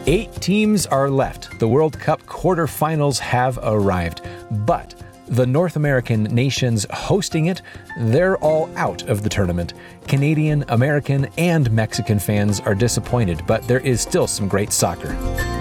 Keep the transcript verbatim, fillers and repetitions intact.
Eight teams are left. The World Cup quarterfinals have arrived, but the North American nations hosting it, they're all out of the tournament. Canadian, American, and Mexican fans are disappointed, but there is still some great soccer.